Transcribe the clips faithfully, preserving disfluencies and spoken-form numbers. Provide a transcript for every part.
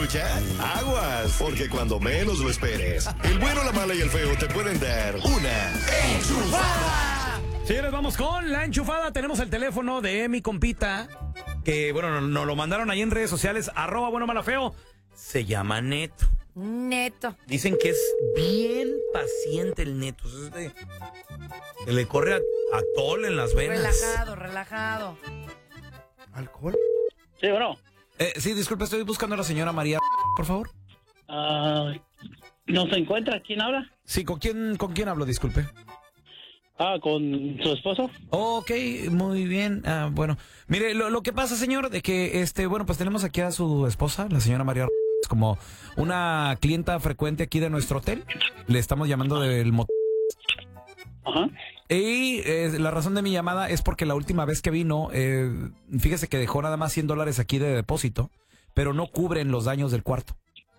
escucha? Aguas, porque cuando menos lo esperes, el bueno, la mala y el feo te pueden dar una enchufada. Señores, vamos con la enchufada. Tenemos el teléfono de mi compita, que, bueno, nos lo mandaron ahí en redes sociales, arroba bueno, mala, feo. Se llama Neto. Neto. Dicen que es bien paciente el Neto. Es de, que le corre a, a tole en las venas. Relajado, relajado. ¿Alcohol? Sí, bueno. Eh, sí, disculpe, estoy buscando a la señora María, por favor. Ah, ¿no se encuentra? ¿Quién habla? Sí, ¿con quién, con quién hablo? Disculpe. Ah, ¿con su esposo? Ok, muy bien. Ah, bueno, mire, lo, lo que pasa, señor, de que, este, bueno, pues tenemos aquí a su esposa, la señora María, es como una clienta frecuente aquí de nuestro hotel. Le estamos llamando del motel. Ajá. Y eh, la razón de mi llamada es porque la última vez que vino, eh, fíjese que dejó nada más cien dólares aquí de depósito, pero no cubren los daños del cuarto.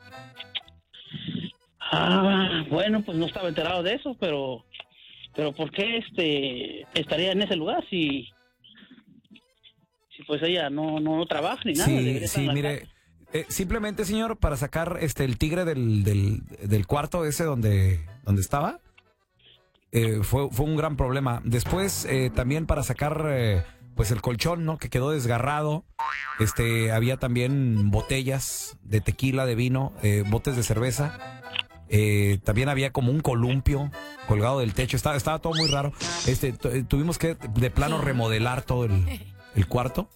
Ah, bueno, pues no estaba enterado de eso, pero... Pero ¿por qué este estaría en ese lugar si... Si pues ella no, no, no trabaja ni nada? Sí, sí, mire... Eh, simplemente, señor, para sacar este el tigre del, del, del cuarto ese donde, donde estaba, eh, fue, fue un gran problema. Después, eh, también para sacar eh, pues el colchón, ¿no? Que quedó desgarrado. Este, había también botellas de tequila, de vino, eh, botes de cerveza. Eh, también había como un columpio colgado del techo. Estaba, estaba todo muy raro. Este, tuvimos que de plano remodelar todo el, el cuarto.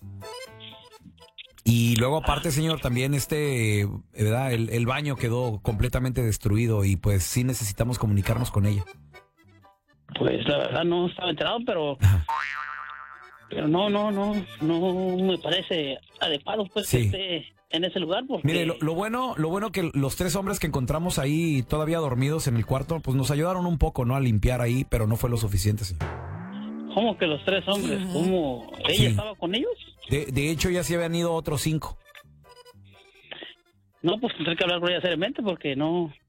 Y luego aparte, señor, también este, ¿verdad? El, el baño quedó completamente destruido y pues sí necesitamos comunicarnos con ella. Pues la verdad no estaba enterado, pero... Ajá. Pero no, no, no, no me parece adecuado pues Sí. que esté en ese lugar porque... Mire, lo, lo bueno, lo bueno que los tres hombres que encontramos ahí todavía dormidos en el cuarto, pues nos ayudaron un poco, ¿no? A limpiar ahí, pero no fue lo suficiente, señor. ¿Cómo que los tres hombres? ¿Cómo? ¿Ella Sí. estaba con ellos? De, de hecho, ya se habían ido otros cinco. No, pues tendré que hablar con ella seriamente porque no...